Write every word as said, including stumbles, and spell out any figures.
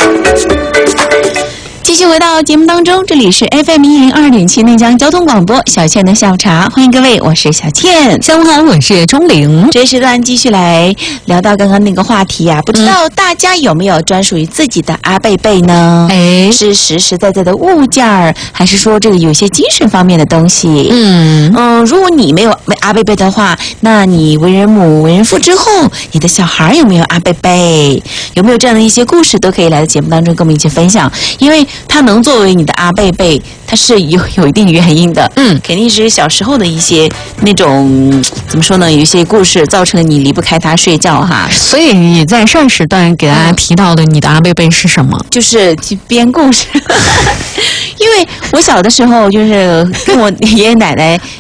继续回到节目当中，这里是 F M 一零二点七内江交通广播，小倩的下午茶，欢迎各位，我是小倩。 下午好，我是钟玲。 这时段继续来聊到刚刚那个话题啊，不知道大家有没有专属于自己的阿贝贝呢？哎，是实实在在的物件儿，还是说这个有些精神方面的东西？嗯嗯，如果你没有阿贝贝的话，那你为人母、为人父之后，你的小孩有没有阿贝贝？有没有这样的一些故事，都可以来到节目当中跟我们一起分享，因为它能作为你的阿贝贝，它是有有一定原因的。嗯，肯定是小时候的一些那种怎么说呢？有一些故事造成你离不开它睡觉哈。 所以你在上时段给大家提到的你的阿贝贝是什么？ 就是编故事。因为我小的时候就是跟我爷爷奶奶